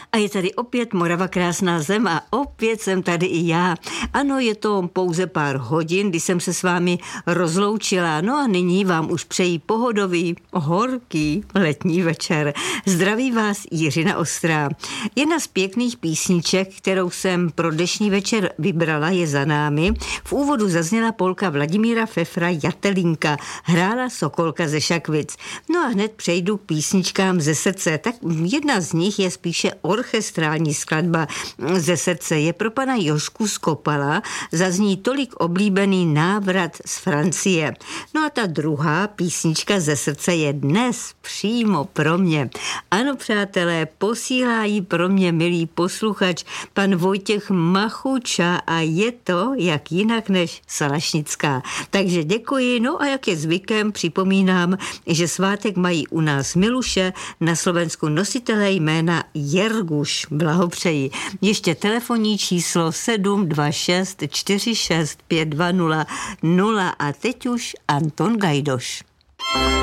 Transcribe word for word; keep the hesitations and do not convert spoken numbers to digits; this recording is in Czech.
A je tady opět Morava krásná zem a opět jsem tady i já. Ano, je to pouze pár hodin, kdy jsem se s vámi rozloučila. No a nyní vám už přeji pohodový, horký letní večer. Zdraví vás Jiřina Ostrá. Jedna z pěkných písniček, kterou jsem pro dnešní večer vybrala, je za námi. V úvodu zazněla polka Vladimíra Fefra Jatelínka. Hrála Sokolka ze Šakvic. No a hned přejdu k písničkám ze srdce. Tak jedna z nich je spíše orchestrální skladba ze srdce. Je pro pana Jožku Skopala, zazní tolik oblíbený Návrat z Francie. No a ta druhá písnička ze srdce je dnes přímo pro mě. Ano, přátelé, posílá ji pro mě milý posluchač pan Vojtěch Machuča a je to jak jinak než Salašnická. Takže děkuji, no a jak je zvykem, připomínám, že svátek mají u nás Miluše, na Slovensku nositelé jména Jerguš. Blahopřeji. Ještě telefonní číslo sedm dva šest čtyři šest pět dva nula nula a teď už Anton Gajdoš.